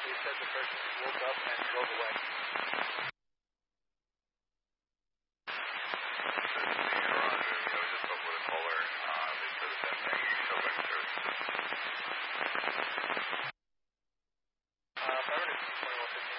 he said the person woke up and drove away.